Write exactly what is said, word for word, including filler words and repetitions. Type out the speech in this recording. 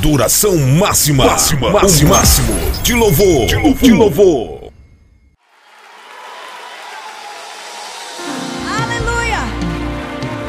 Adoração máxima. Máxima. máxima. O máximo de louvor. De louvor. De louvor.